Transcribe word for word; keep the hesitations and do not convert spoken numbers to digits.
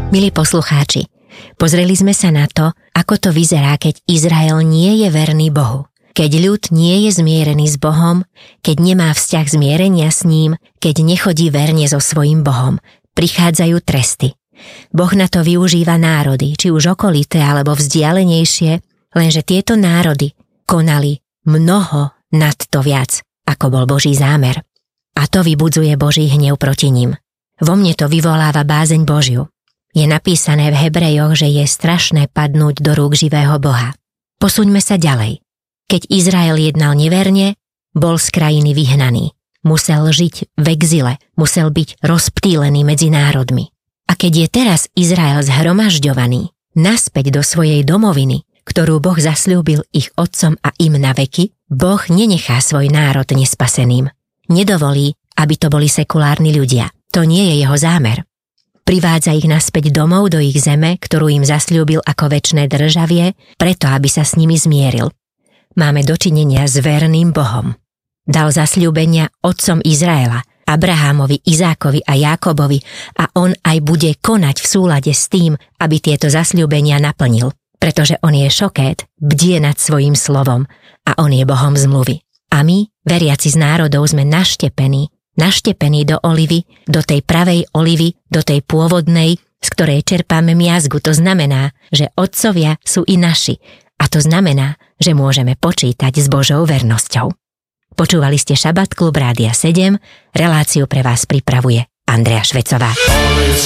Milí poslucháči, pozreli sme sa na to, ako to vyzerá, keď Izrael nie je verný Bohu. Keď ľud nie je zmierený s Bohom, keď nemá vzťah zmierenia s ním, keď nechodí verne so svojím Bohom, prichádzajú tresty. Boh na to využíva národy, či už okolité alebo vzdialenejšie, lenže tieto národy konali mnoho nad to viac, ako bol Boží zámer. A to vybudzuje Boží hnev proti ním. Vo mne to vyvoláva bázeň Božiu. Je napísané v Hebrejoch, že je strašné padnúť do rúk živého Boha. Posuňme sa ďalej. Keď Izrael jednal neverne, bol z krajiny vyhnaný. Musel žiť v exile, musel byť rozptýlený medzi národmi. A keď je teraz Izrael zhromažďovaný naspäť do svojej domoviny, ktorú Boh zasľúbil ich otcom a im na veky, Boh nenechá svoj národ nespaseným. Nedovolí, aby to boli sekulárni ľudia. To nie je jeho zámer. Privádza ich naspäť domov do ich zeme, ktorú im zasľúbil ako večné državie, preto aby sa s nimi zmieril. Máme dočinenia s verným Bohom. Dal zasľúbenia otcom Izraela, Abrahámovi, Izákovi a Jákobovi a on aj bude konať v súlade s tým, aby tieto zasľúbenia naplnil, pretože on je šokét, bdie nad svojím slovom a on je Bohom zmluvy. A my, veriaci z národov, sme naštepení, naštepení do olivy, do tej pravej olivy, do tej pôvodnej, z ktorej čerpáme miazgu. To znamená, že otcovia sú i naši a to znamená, že môžeme počítať s Božou vernosťou. Počúvali ste Šabat Klub Rádia sedem, reláciu pre vás pripravuje Andrea Švecová.